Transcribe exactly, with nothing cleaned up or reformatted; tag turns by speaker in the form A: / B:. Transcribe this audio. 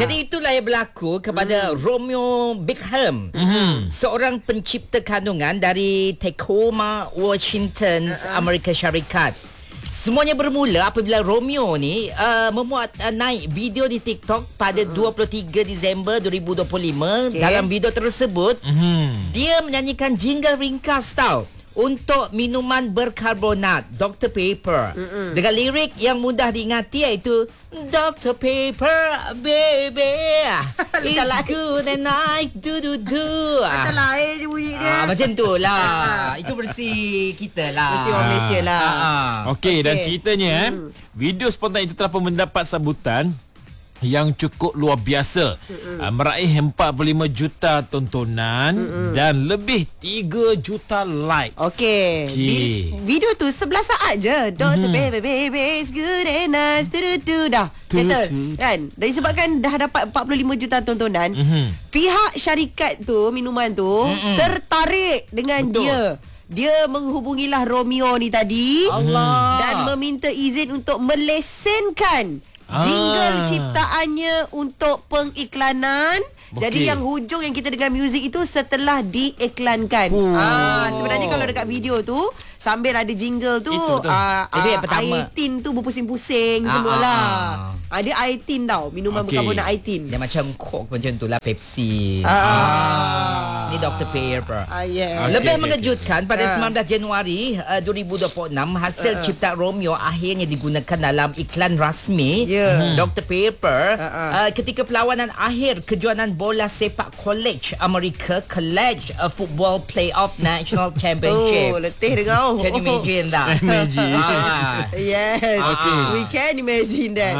A: Jadi itulah yang berlaku kepada hmm. Romeo Beckham, hmm. seorang pencipta kandungan dari Tacoma, Washington, uh-uh. Amerika Syarikat. Semuanya bermula apabila Romeo ni uh, memuat uh, naik video di TikTok pada uh-huh. dua puluh tiga Disember dua ribu dua puluh lima. Okay. Dalam video tersebut, uh-huh. dia menyanyikan jingle ringkas tau untuk minuman berkarbonat doktor Pepper, uh-uh. dengan lirik yang mudah diingati iaitu doktor Pepper baby it's good and I do do do.
B: Macam lain je bunyi dia.
A: Ah, macam tu lah. Itu versi kita lah,
B: versi orang Malaysia lah.
A: ah, ah.
C: Okey, okay. Dan ceritanya hmm. eh, video spontan itu telah pun mendapat sambutan yang cukup luar biasa, uh, meraih empat puluh lima juta tontonan Mm-mm. dan lebih tiga juta like.
B: Okey. Okay. Video tu sebelas saat je. Doctor mm-hmm. baby baby is good and nice. Tu tu dah. Settle. Kan? Dan disebabkan dah dapat empat puluh lima juta tontonan, mm-hmm. pihak syarikat tu minuman tu mm-hmm. tertarik dengan Betul. dia. Dia menghubungilah Romeo ni tadi Allah. dan meminta izin untuk melesenkan jingle ah. ciptaannya untuk pengiklanan. Okay. Jadi yang hujung yang kita dengar muzik itu setelah diiklankan. Oh. Ah, sebenarnya kalau dekat video tu sambil ada jingle tu, ah, ah, air tin tu berpusing-pusing ah, semualah. Ah, ah. Dia air tin tau, minuman okay. berkarbonat air tin.
A: Dia macam Coke macam tu lah, Pepsi. Ah. Ah. Ni doktor Pepper. Ah, yeah. okay, Lebih okay, mengejutkan okay. pada ah. sembilan belas Januari uh, dua ribu dua puluh enam, hasil uh. cipta Romeo akhirnya digunakan dalam iklan rasmi yeah. hmm. doktor Pepper uh, uh. Uh, ketika perlawanan akhir kejuaraan bola sepak college Amerika, College uh, Football Playoff National Championship.
B: Oh, letih dengar.
A: Can you imagine that?
C: Imagine.
A: ah.
B: Yes. Okay. We can imagine that.